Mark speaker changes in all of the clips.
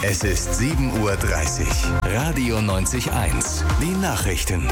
Speaker 1: Es ist 7:30 Uhr. Radio 90.1. Die Nachrichten.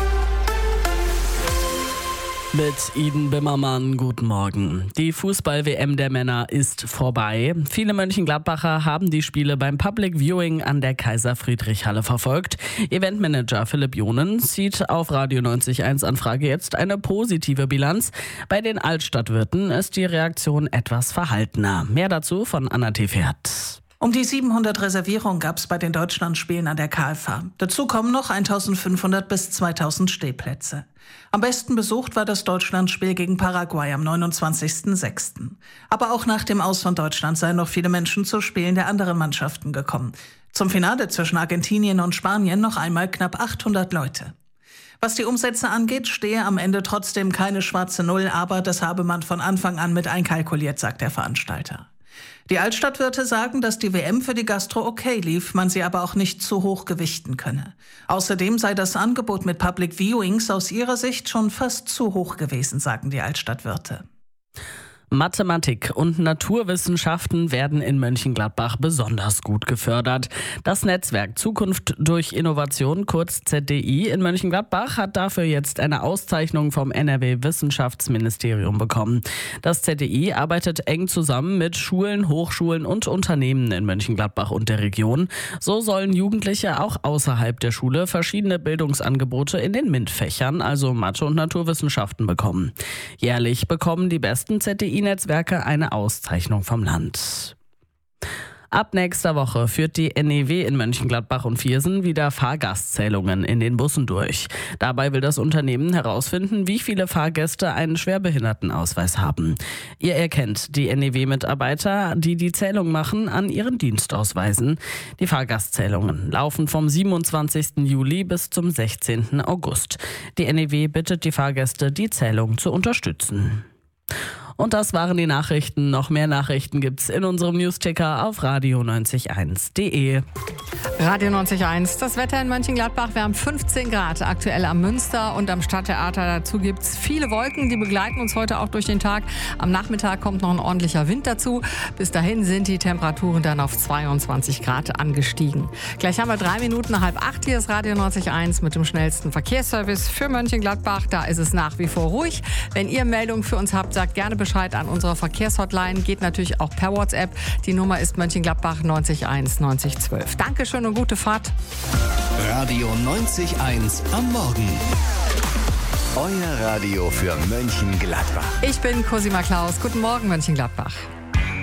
Speaker 2: Mit Iden Bimmermann, guten Morgen. Die Fußball-WM der Männer ist vorbei. Viele Mönchengladbacher haben die Spiele beim Public Viewing an der Kaiser-Friedrich-Halle verfolgt. Eventmanager Philipp Jonen zieht auf Radio 90.1 Anfrage jetzt eine positive Bilanz. Bei den Altstadtwirten ist die Reaktion etwas verhaltener. Mehr dazu von Anna Tefert.
Speaker 3: Um die 700 Reservierungen gab es bei den Deutschlandspielen an der KFA. Dazu kommen noch 1500 bis 2000 Stehplätze. Am besten besucht war das Deutschlandspiel gegen Paraguay am 29.06. Aber auch nach dem Aus von Deutschland seien noch viele Menschen zu Spielen der anderen Mannschaften gekommen. Zum Finale zwischen Argentinien und Spanien noch einmal knapp 800 Leute. Was die Umsätze angeht, stehe am Ende trotzdem keine schwarze Null, aber das habe man von Anfang an mit einkalkuliert, sagt der Veranstalter. Die Altstadtwirte sagen, dass die WM für die Gastro okay lief, man sie aber auch nicht zu hoch gewichten könne. Außerdem sei das Angebot mit Public Viewings aus ihrer Sicht schon fast zu hoch gewesen, sagen die Altstadtwirte.
Speaker 2: Mathematik und Naturwissenschaften werden in Mönchengladbach besonders gut gefördert. Das Netzwerk Zukunft durch Innovation, kurz ZDI, in Mönchengladbach hat dafür jetzt eine Auszeichnung vom NRW-Wissenschaftsministerium bekommen. Das ZDI arbeitet eng zusammen mit Schulen, Hochschulen und Unternehmen in Mönchengladbach und der Region. So sollen Jugendliche auch außerhalb der Schule verschiedene Bildungsangebote in den MINT-Fächern, also Mathe und Naturwissenschaften, bekommen. Jährlich bekommen die besten ZDI-Netzwerke eine Auszeichnung vom Land. Ab nächster Woche führt die NEW in Mönchengladbach und Viersen wieder Fahrgastzählungen in den Bussen durch. Dabei will das Unternehmen herausfinden, wie viele Fahrgäste einen Schwerbehindertenausweis haben. Ihr erkennt die NEW-Mitarbeiter, die die Zählung machen, an ihren Dienstausweisen. Die Fahrgastzählungen laufen vom 27. Juli bis zum 16. August. Die NEW bittet die Fahrgäste, die Zählung zu unterstützen. Und das waren die Nachrichten. Noch mehr Nachrichten gibt's in unserem Newsticker auf radio901.de.
Speaker 4: Radio 90.1, das Wetter in Mönchengladbach. Wir haben 15 Grad aktuell am Münster und am Stadttheater. Dazu gibt's viele Wolken, die begleiten uns heute auch durch den Tag. Am Nachmittag kommt noch ein ordentlicher Wind dazu. Bis dahin sind die Temperaturen dann auf 22 Grad angestiegen. Gleich haben wir 3 Minuten nach 7:30. Hier ist Radio 90.1 mit dem schnellsten Verkehrsservice für Mönchengladbach. Da ist es nach wie vor ruhig. Wenn ihr Meldungen für uns habt, sagt gerne Bescheid an unserer Verkehrshotline. Geht natürlich auch per WhatsApp. Die Nummer ist Mönchengladbach 901 9012. Dankeschön und gute Fahrt.
Speaker 1: Radio 90.1 am Morgen. Euer Radio für Mönchengladbach.
Speaker 4: Ich bin Cosima Klaus. Guten Morgen, Mönchengladbach.